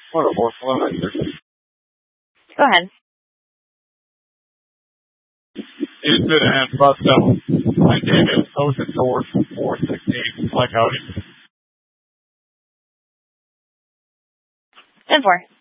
Wonderful. Hello, Victor. Go ahead. It's been and bust out. My name is Ocean Source 416. Like howdy. 10-4.